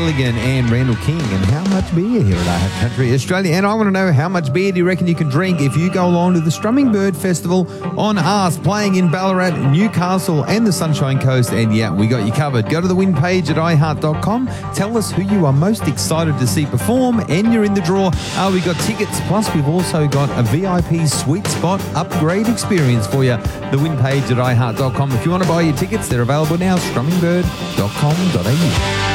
Gilligan and Randall King. And how much beer here at iHeart Country Australia? And I want to know, how much beer do you reckon you can drink if you go along to the Strumming Bird Festival on Arse, playing in Ballarat, Newcastle and the Sunshine Coast? And yeah, we got you covered. Go to the win page at iHeart.com. Tell us who you are most excited to see perform, and you're in the draw. We got tickets, plus we've also got a VIP sweet spot upgrade experience for you. The win page at iHeart.com. If you want to buy your tickets, they're available now, strummingbird.com.au.